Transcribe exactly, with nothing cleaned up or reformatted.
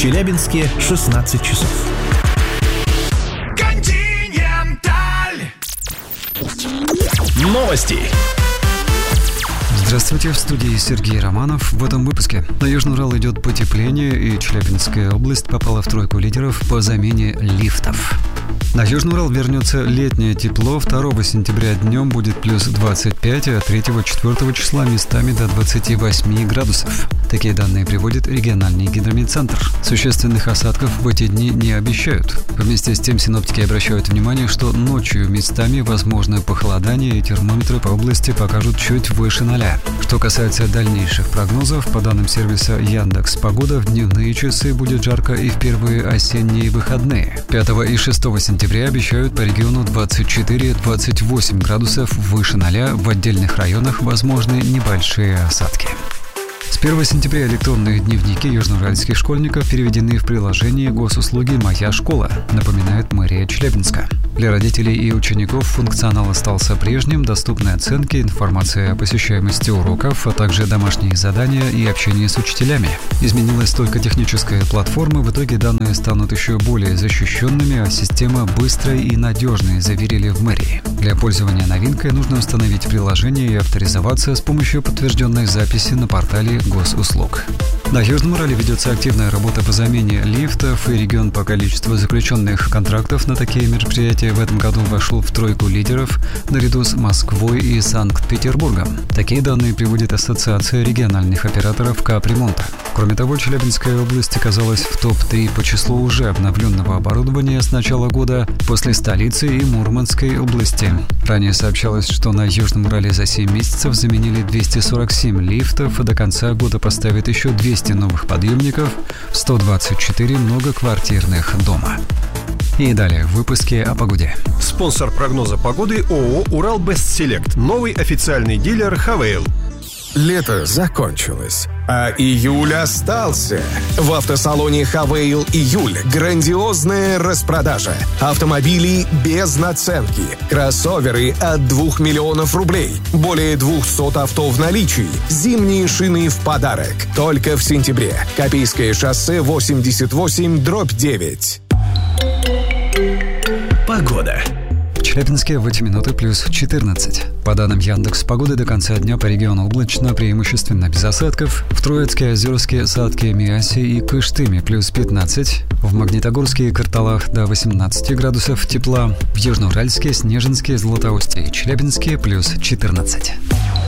В Челябинске шестнадцать часов. Континенталь. Новости. Здравствуйте, в студии Сергей Романов. В этом выпуске. На Южный Урал идет потепление, и Челябинская область попала в тройку лидеров по замене лифтов. На Южный Урал вернется летнее тепло. второго сентября днем будет плюс двадцать пять, а третьего-четвёртого числа местами до двадцати восьми градусов. Такие данные приводит региональный гидрометцентр. Существенных осадков в эти дни не обещают. Вместе с тем синоптики обращают внимание, что ночью местами возможно похолодание, и термометры по области покажут чуть выше ноля. Что касается дальнейших прогнозов, по данным сервиса Яндекс.Погода, в дневные часы будет жарко и в первые осенние выходные. пятого и шестого сентября обещают по региону двадцать четыре - двадцать восемь градусов выше ноля, в отдельных районах возможны небольшие осадки. С первого сентября электронные дневники южноуральских школьников переведены в приложение госуслуги «Моя школа», напоминает мэрия Челябинска. Для родителей и учеников функционал остался прежним: доступны оценки, информация о посещаемости уроков, а также домашние задания и общение с учителями. Изменилась только техническая платформа, в итоге данные станут еще более защищенными, а система быстрой и надежной, заверили в мэрии. Для пользования новинкой нужно установить приложение и авторизоваться с помощью подтвержденной записи на портале госуслуг. На Южном Урале ведется активная работа по замене лифтов, и регион по количеству заключенных контрактов на такие мероприятия в этом году вошел в тройку лидеров наряду с Москвой и Санкт-Петербургом. Такие данные приводит Ассоциация региональных операторов капремонта. Кроме того, Челябинская область оказалась в топ три по числу уже обновленного оборудования с начала года после столицы и Мурманской области. Ранее сообщалось, что на Южном Урале за семь месяцев заменили двести сорок семь лифтов, а до конца года поставят еще двести новых подъемников в сто двадцать четыре многоквартирных дома. И далее в выпуске о погоде. Спонсор прогноза погоды ООО «Уралбестселект». Новый официальный дилер «Хавейл». Лето закончилось, а июль остался. В автосалоне «Хавейл» июль. Грандиозная распродажа. Автомобили без наценки. Кроссоверы от двух миллионов рублей. Более двухсот авто в наличии. Зимние шины в подарок. Только в сентябре. Копейское шоссе восемьдесят восемь дробь девять. Погода. В Челябинске в эти минуты плюс четырнадцать. По данным Яндекс.Погоды, до конца дня по региону облачно, преимущественно без осадков. В Троицке, Озерске, Сатке, Миасе и Кыштыме плюс пятнадцать. В Магнитогорске и Карталах до восемнадцати градусов тепла. В Южноуральске, Снежинске, Златоусте и Челябинске плюс четырнадцать.